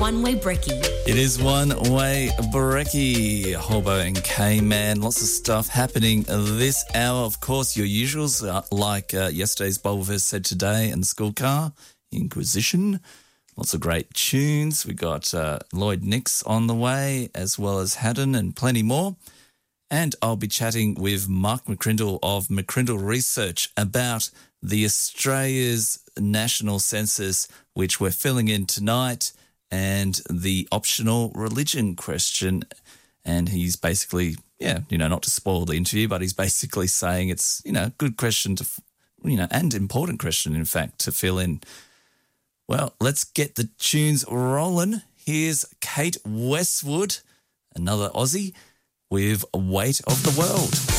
One Way Brekkie. It is One Way Brekkie, Hobo and K-Man. Lots of stuff happening this hour. Of course, your usuals, like yesterday's Bible verse said today and the school car, Inquisition. Lots of great tunes. We got Lloyd Nix on the way, as well as Haddon and plenty more. And I'll be chatting with Mark McCrindle of McCrindle Research about the Australia's national census, which we're filling in tonight, and the optional religion question. And he's basically, not to spoil the interview, but he's basically saying it's, good question to, and important question, in fact, to fill in. Well, let's get the tunes rolling. Here's Kate Westwood, another Aussie, with Weight of the World.